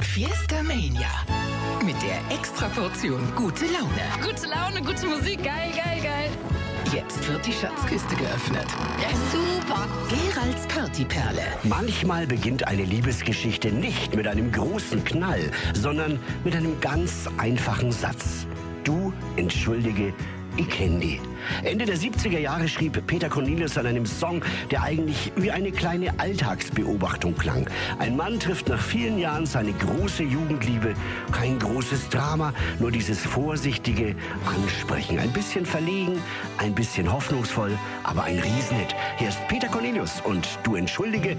Fiesta Mania. Mit der Extraportion gute Laune. Gute Laune, gute Musik, geil, geil, geil. Jetzt wird die Schatzkiste geöffnet. Ja, super. Geralds Partyperle. Manchmal beginnt eine Liebesgeschichte nicht mit einem großen Knall, sondern mit einem ganz einfachen Satz. Du, entschuldige, ich kenn die. Ende der 70er Jahre schrieb Peter Cornelius an einem Song, der eigentlich wie eine kleine Alltagsbeobachtung klang. Ein Mann trifft nach vielen Jahren seine große Jugendliebe. Kein großes Drama, nur dieses vorsichtige Ansprechen. Ein bisschen verlegen, ein bisschen hoffnungsvoll, aber ein Riesenhit. Hier ist Peter Cornelius und Du, entschuldige,